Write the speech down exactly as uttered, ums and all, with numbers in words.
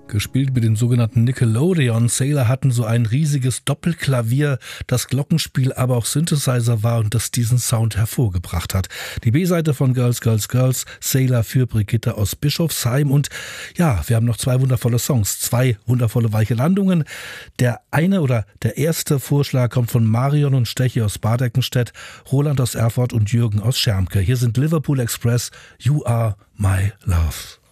Gespielt mit dem sogenannten Nickelodeon. Sailor hatten so ein riesiges Doppelklavier, das Glockenspiel aber auch Synthesizer war und das diesen Sound hervorgebracht hat. Die B-Seite von Girls, Girls, Girls, Sailor für Brigitte aus Bischofsheim. Und ja, wir haben noch zwei wundervolle Songs, zwei wundervolle weiche Landungen. Der eine oder der erste Vorschlag kommt von Marion und Stechi aus Bad Eckenstedt, Roland aus Erfurt und Jürgen aus Schermke. Hier sind Liverpool Express, You Are My Love.